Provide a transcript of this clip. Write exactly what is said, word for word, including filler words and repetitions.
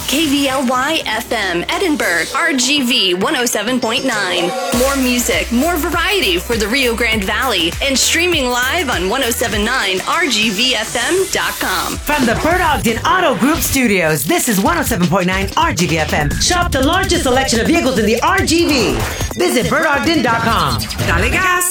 K V L Y F M, Edinburgh, R G V one oh seven point nine. More music, more variety for the Rio Grande Valley, and streaming live on ten seventy-nine R G V F M dot com. From the Bert Ogden Auto Group Studios, this is one oh seven point nine R G V F M. Shop the largest selection of vehicles in the R G V. Visit Bert Ogden dot com. Dale gas!